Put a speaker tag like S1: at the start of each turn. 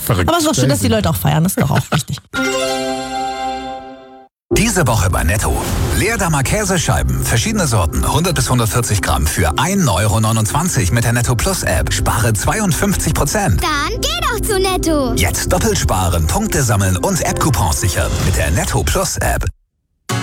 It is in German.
S1: Verrückt.
S2: Aber es ist doch schön, dass die Leute auch feiern. Das ist doch auch wichtig.
S3: Diese Woche bei Netto. Leerdammer Käsescheiben, verschiedene Sorten, 100 bis 140 Gramm für 1,29 € mit der Netto Plus App. Spare 52%.
S4: Dann geh doch zu Netto.
S3: Jetzt doppelt sparen, Punkte sammeln und App-Coupons sichern mit der Netto Plus App.